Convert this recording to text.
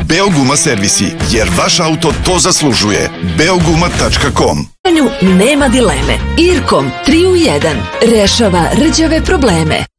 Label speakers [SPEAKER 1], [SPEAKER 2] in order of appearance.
[SPEAKER 1] Beoguma servisi, jer vaš auto to zaslužuje. Beoguma.com.
[SPEAKER 2] Nema dileme. Irkom 3 u 1 rešava rđave probleme.